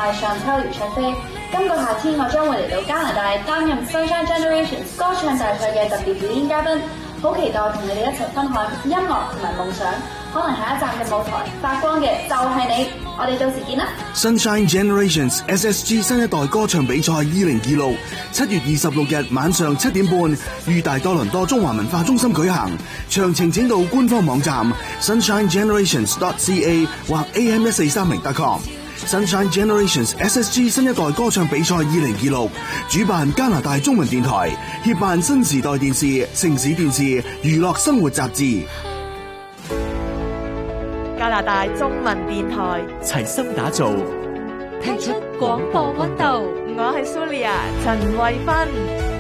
係上秋余卓飛。今個夏天我將會嚟到加拿大擔任 Sunshine Generations 歌唱大賽嘅特別表演嘉賓，好期待同你哋一齊分享音樂同埋夢想。可能下一站嘅舞台發光嘅就係你，我哋到時見啦 ！Sunshine Generations SSG 新一代歌唱比賽2026， 7月26日晚上7點半，於大多倫多中華文化中心舉行。詳情請到官方網站 sunshinegenerations.ca 或 am1430.com。Sunshine Generations SSG 新一代歌唱比賽2026，主辦加拿大中文電台，協辦新時代電視、城市電視、娛樂生活雜誌。 加拿大中文電台齊心打造， 聽出廣播溫度。我係 Sulia 陳慧芬。